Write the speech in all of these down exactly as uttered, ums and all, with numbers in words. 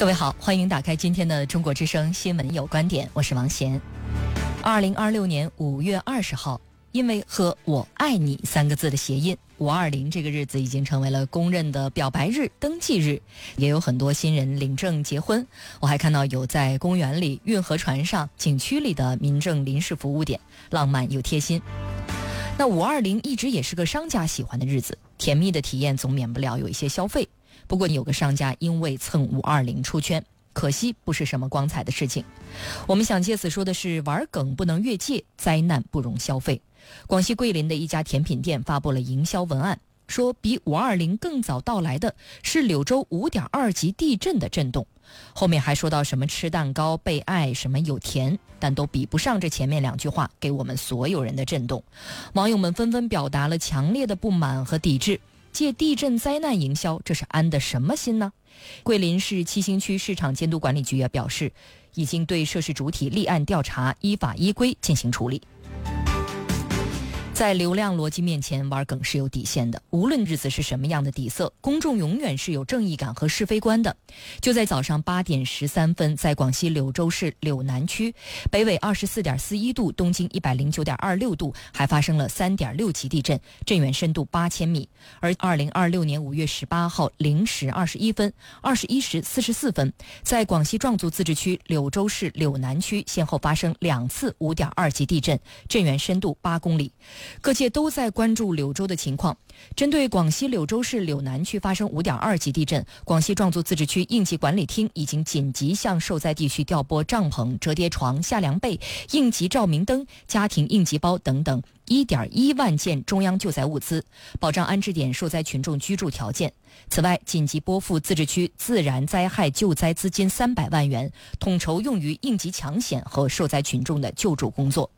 各位好，欢迎打开今天的中国之声新闻有观点，我是王贤。二零二六年五月二十号，因为和我爱你三个字的谐音，五二零这个日子已经成为了公认的表白日、登记日，也有很多新人领证结婚。我还看到有在公园里、运河船上、景区里的民政临时服务点，浪漫又贴心。那五二零一直也是个商家喜欢的日子，甜蜜的体验总免不了有一些消费。不过有个商家因为蹭五二零出圈，可惜不是什么光彩的事情。我们想借此说的是，玩梗不能越界，灾难不容消费。广西桂林的一家甜品店发布了营销文案，说比五二零更早到来的是柳州 五点二 级地震的震动。后面还说到什么吃蛋糕被爱，什么有甜，但都比不上这前面两句话给我们所有人的震动。网友们纷纷表达了强烈的不满和抵制，借地震灾难营销，这是安的什么心呢？桂林市七星区市场监督管理局也表示，已经对涉事主体立案调查，依法依规进行处理。在流量逻辑面前，玩梗是有底线的，无论日子是什么样的底色，公众永远是有正义感和是非观的。就在早上八点十三分，在广西柳州市柳南区，北纬二十四点四一度，东经一百零九点二六度，还发生了三点六级地震，震源深度八千米。而二零二六年五月十八号零时二十一分、二十一时四十四分，在广西壮族自治区柳州市柳南区先后发生两次五点二级地震，震源深度八公里。各界都在关注柳州的情况。针对广西柳州市柳南区发生 五点二 级地震，广西壮族自治区应急管理厅已经紧急向受灾地区调拨帐篷、折叠床、夏凉被、应急照明灯、家庭应急包等等 一点一万件中央救灾物资，保障安置点受灾群众居住条件。此外，紧急拨付自治区自然灾害救灾资金三百万元，统筹用于应急抢险和受灾群众的救助工作。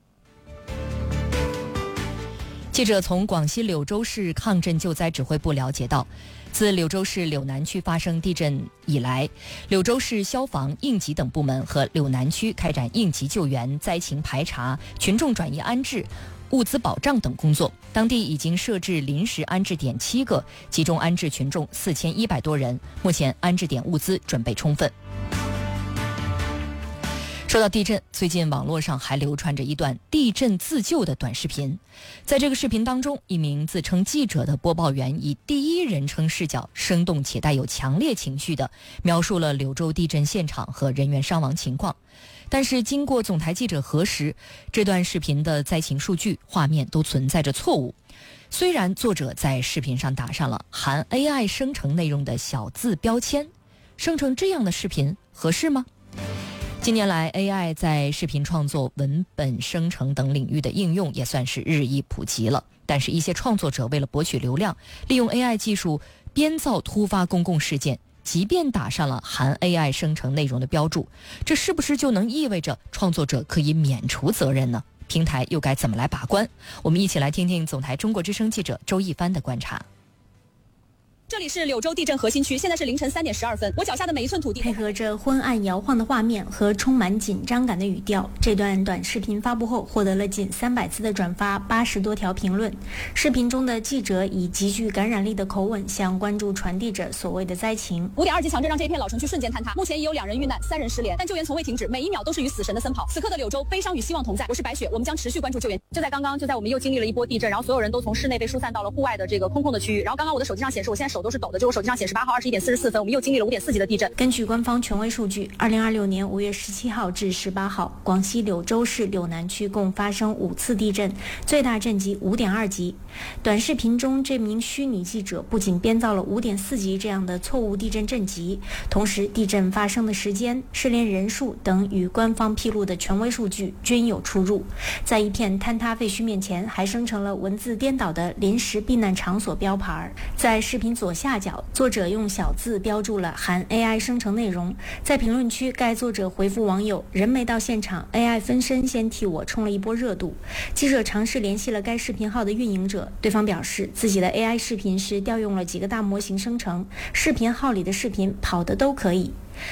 记者从广西柳州市抗震救灾指挥部了解到，自柳州市柳南区发生地震以来，柳州市消防、应急等部门和柳南区开展应急救援、灾情排查、群众转移安置、物资保障等工作。当地已经设置临时安置点七个，集中安置群众四千一百多人，目前安置点物资准备充分。说到地震，最近网络上还流传着一段地震自救的短视频。在这个视频当中，一名自称记者的播报员以第一人称视角，生动且带有强烈情绪地描述了柳州地震现场和人员伤亡情况。但是经过总台记者核实，这段视频的灾情数据、画面都存在着错误。虽然作者在视频上打上了含 A I 生成内容的小字标签，生成这样的视频合适吗？近年来 A I 在视频创作、文本生成等领域的应用也算是日益普及了，但是一些创作者为了博取流量，利用 A I 技术编造突发公共事件，即便打上了含 A I 生成内容的标注，这是不是就能意味着创作者可以免除责任呢？平台又该怎么来把关？我们一起来听听总台中国之声记者周一帆的观察。 这里是柳州地震核心区，现在是凌晨三点十二分。我脚下的每一寸土地， 配合着昏暗摇晃的画面和充满紧张感的语调，这段短视频发布后获得了近三百次的转发，八十多条评论。视频中的记者以极具感染力的口吻向观众传递着所谓的灾情。 五点二级强震让这一片老城区瞬间坍塌，目前已有两人遇难，三人失联，但救援从未停止，每一秒都是与死神的奔跑。此刻的柳州，悲伤与希望同在。我是白雪，我们将持续关注救援。就在刚刚，就在我们又经历了一波地震，然后所有人都从室内被疏散到了户外的这个空旷的区域。然后刚刚我的手机上显示，我现在手都是抖的，就我手机上显示八号二十一点四十四分，我们又经历了五点四级的地震。 根据官方权威数据，二零二六年五月十七号至十八号，广西柳州市柳南区共发生五次地震，最大震级五点二级。短视频中，这名虚拟记者不仅编造了五点四级这样的错误地震震级，同时地震发生的时间、失联人数等与官方披露的权威数据均有出入。在一片坍塌废墟面前，还生成了文字颠倒的临时避难场所标牌。在视频左下角，作者用小字标注了含 A I 生成内容。在评论区，该作者回复网友：人没到现场 ，A I 分身先替我冲了一波热度。记者尝试联系了该视频号的运营者，对方表示自己的 A I 视频是调用了几个大模型生成，视频号里的视频跑的都可以。